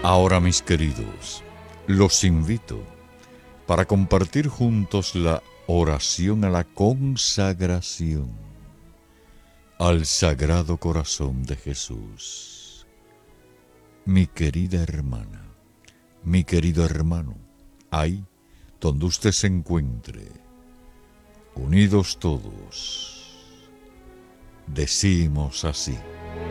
Ahora, mis queridos, los invito para compartir juntos la oración a la consagración al Sagrado Corazón de Jesús. Mi querida hermana, mi querido hermano, ahí donde usted se encuentre, unidos todos, decimos así.